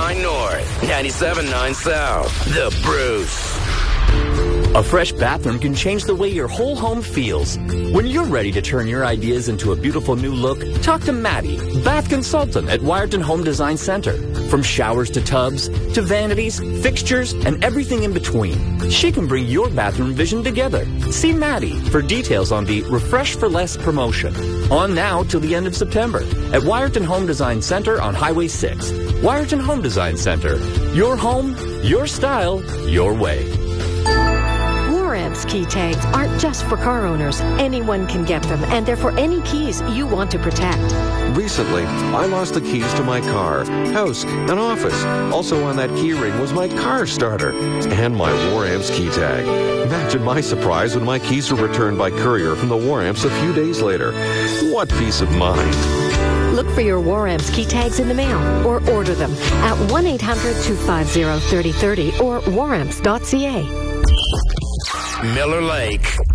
97.9 North, 97.9 South. The Bruce. A fresh bathroom can change the way your whole home feels. When you're ready to turn your ideas into a beautiful new look, talk to Maddie, bath consultant at Wiarton Home Design Center. From showers to tubs, to vanities, fixtures, and everything in between, she can bring your bathroom vision together. See Maddie for details on the Refresh for Less promotion. On now till the end of September at Wiarton Home Design Center on Highway 6. Wiarton Home Design Center. Your home, your style, your way. Waramps key tags aren't just for car owners. Anyone can get them, and they're for any keys you want to protect. Recently, I lost the keys to my car, house, and office. Also on that key ring was my car starter and my Waramps key tag. Imagine my surprise when my keys were returned by courier from the Waramps a few days later. What peace of mind. Look for your Waramps key tags in the mail or order them at 1-800-250-3030 or waramps.ca. Miller Lake.